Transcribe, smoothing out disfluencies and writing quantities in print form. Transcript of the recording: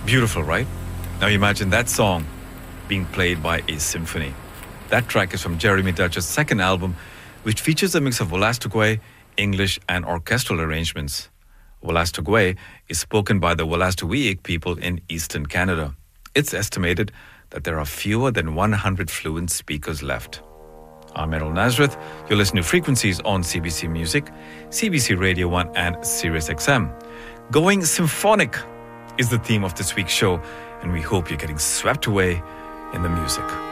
Beautiful, right? Now imagine that song being played by a symphony. That track is from Jeremy Dutch's second album, which features a mix of Wolastoqey, English, and orchestral arrangements. Wolastoqey is spoken by the Wolastoqiyik people in eastern Canada. It's estimated that there are fewer than 100 fluent speakers left. I'm Errol Nazareth. You're listening to Frequencies on CBC Music, CBC Radio 1 and Sirius XM. Going symphonic is the theme of this week's show, and we hope you're getting swept away in the music.